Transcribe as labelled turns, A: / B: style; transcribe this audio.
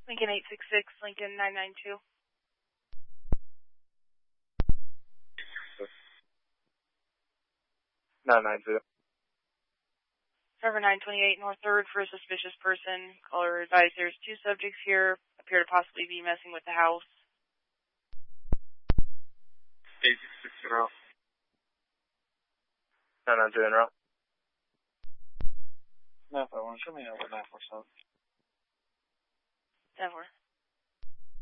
A: Lincoln 866, Lincoln 992. Server 928 North 3rd for a suspicious person. Caller advised there's 2 subjects here, appear to possibly be messing with the house.
B: 860. 992 in row.
C: 951, show me over 947.
A: 10-4.